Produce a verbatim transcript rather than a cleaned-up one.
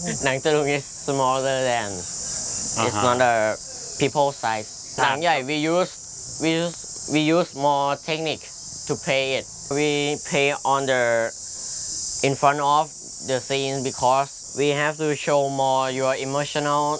หนังตะลุง is smaller than it's Uh-huh. not a people size หนังใหญ่ we use we use we use more technique to play it we play on the in front of the scene because we have to show more your emotional